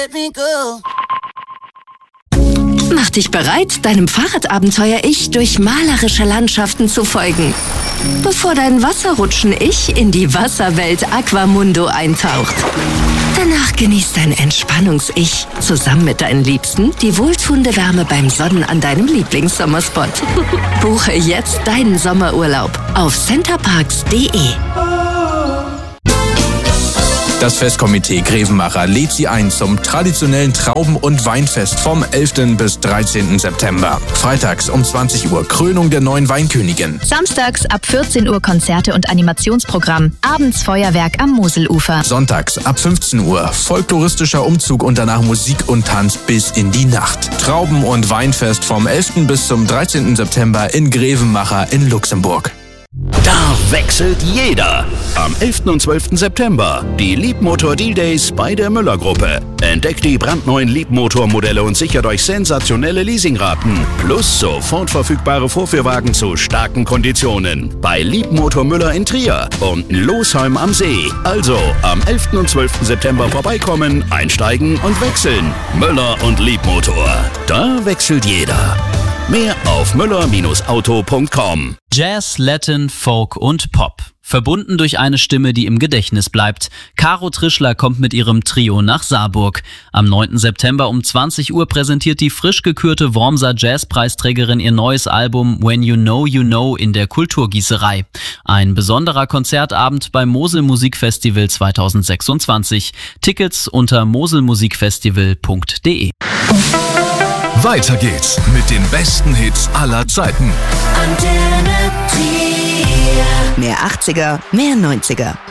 Mach dich bereit, deinem Fahrradabenteuer-Ich durch malerische Landschaften zu folgen, bevor dein Wasserrutschen-Ich in die Wasserwelt Aquamundo eintaucht. Danach genießt dein Entspannungs-Ich zusammen mit deinen Liebsten die wohltuende Wärme beim Sonnen an deinem Lieblingssommerspot. Buche jetzt deinen Sommerurlaub auf centerparks.de. Das Festkomitee Grevenmacher lädt Sie ein zum traditionellen Trauben- und Weinfest vom 11. bis 13. September. Freitags um 20 Uhr Krönung der neuen Weinkönigin. Samstags ab 14 Uhr Konzerte und Animationsprogramm. Abends Feuerwerk am Moselufer. Sonntags ab 15 Uhr folkloristischer Umzug und danach Musik und Tanz bis in die Nacht. Trauben- und Weinfest vom 11. bis zum 13. September in Grevenmacher in Luxemburg. Da wechselt jeder. Am 11. und 12. September die Leapmotor Deal Days bei der Müller-Gruppe. Entdeckt die brandneuen Leapmotor-Modelle und sichert euch sensationelle Leasingraten. Plus sofort verfügbare Vorführwagen zu starken Konditionen. Bei Leapmotor Müller in Trier und Losheim am See. Also am 11. und 12. September vorbeikommen, einsteigen und wechseln. Müller und Leapmotor. Da wechselt jeder. Mehr auf müller-auto.com. Jazz, Latin, Folk und Pop. Verbunden durch eine Stimme, die im Gedächtnis bleibt. Caro Trischler kommt mit ihrem Trio nach Saarburg. Am 9. September um 20 Uhr präsentiert die frisch gekürte Wormser Jazzpreisträgerin ihr neues Album When You Know in der Kulturgießerei. Ein besonderer Konzertabend beim Mosel Musikfestival 2026. Tickets unter moselmusikfestival.de. Weiter geht's mit den besten Hits aller Zeiten. Mehr 80er, mehr 90er.